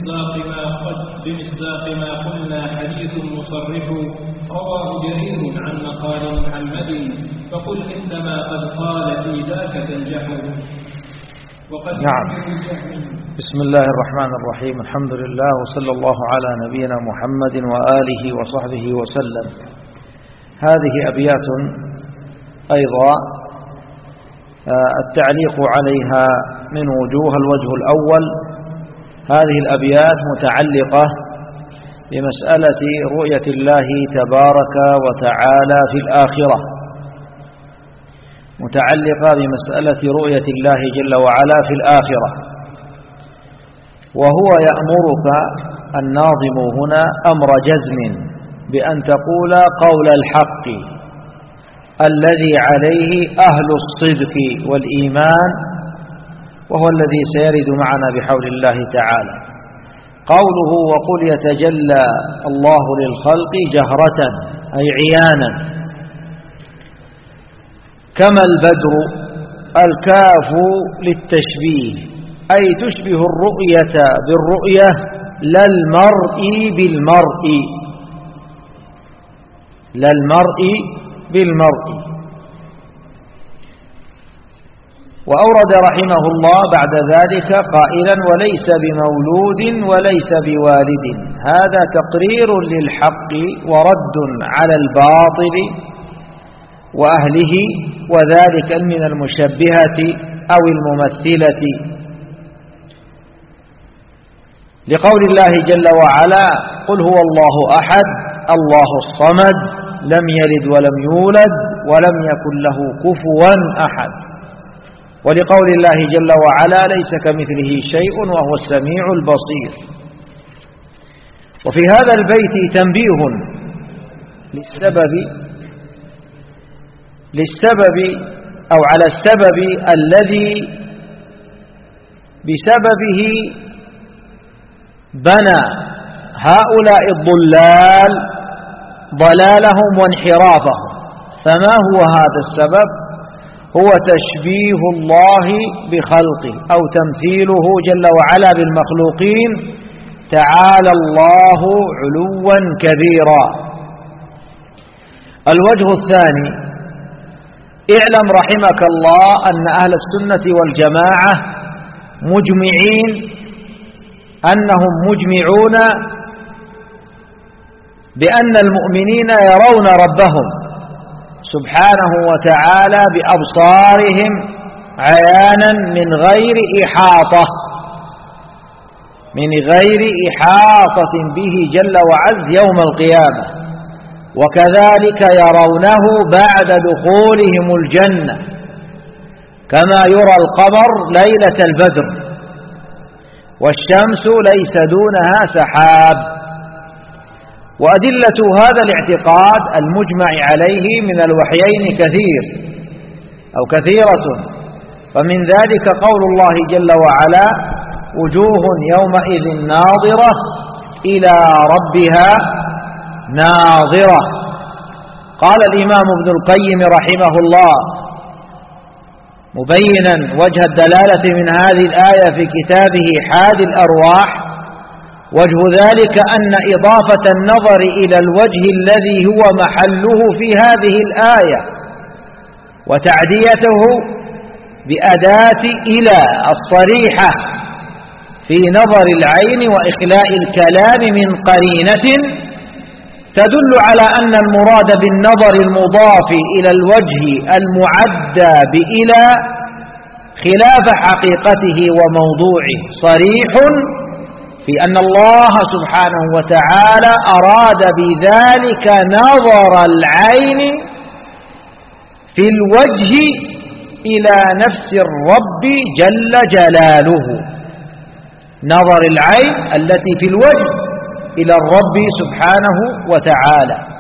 بمصداق ما قلنا حديث مصرح رواه جرير عن مقال محمد فقل إنما قد قال في ذاك تنجح. نعم. بسم الله الرحمن الرحيم. الحمد لله وصلى الله على نبينا محمد وآله وصحبه وسلم. هذه أبيات أيضا التعليق عليها من وجوه. الوجه الأول: هذه الأبيات متعلقة بمسألة رؤية الله تبارك وتعالى في الآخرة، متعلقة بمسألة رؤية الله جل وعلا في الآخرة. وهو يأمرك الناظم هنا أمر جزم بأن تقول قول الحق الذي عليه أهل الصدق والإيمان، وهو الذي سيرد معنا بحول الله تعالى. قوله: وقل يتجلى الله للخلق جهرة أي عيانا كما البدر. الكاف للتشبيه أي تشبه الرؤية بالرؤية لا المرء بالمرء، لا المرء بالمرء. وأورد رحمه الله بعد ذلك قائلا: وليس بمولود وليس بوالد. هذا تقرير للحق ورد على الباطل وأهله، وذلك من المشبهة أو الممثلة، لقول الله جل وعلا: قل هو الله أحد الله الصمد لم يلد ولم يولد ولم يكن له كفوا أحد. ولقول الله جل وعلا: ليس كمثله شيء وهو السميع البصير. وفي هذا البيت تنبيه للسبب أو على السبب الذي بسببه بنى هؤلاء الضلال ضلالهم وانحرافهم. فما هو هذا السبب؟ هو تشبيه الله بخلقه أو تمثيله جل وعلا بالمخلوقين، تعالى الله علوا كبيرا. الوجه الثاني: اعلم رحمك الله أن أهل السنة والجماعة أنهم مجمعون بأن المؤمنين يرون ربهم سبحانه وتعالى بأبصارهم عيانا من غير إحاطة به جل وعز يوم القيامة، وكذلك يرونه بعد دخولهم الجنة كما يرى القمر ليلة البدر، والشمس ليس دونها سحاب. وأدلة هذا الاعتقاد المجمع عليه من الوحيين كثيرة، فمن ذلك قول الله جل وعلا: وجوه يومئذ ناظرة إلى ربها ناظرة. قال الإمام ابن القيم رحمه الله مبينا وجه الدلالة من هذه الآية في كتابه حادي الأرواح: وجه ذلك أن إضافة النظر إلى الوجه الذي هو محله في هذه الآية وتعديته بأداة إلى الصريحة في نظر العين وإخلاء الكلام من قرينة تدل على أن المراد بالنظر المضاف إلى الوجه المعدى بإلى خلاف حقيقته وموضوعه صريح في أن الله سبحانه وتعالى أراد بذلك نظر العين في الوجه إلى نفس الرب جل جلاله، نظر العين التي في الوجه إلى الرب سبحانه وتعالى.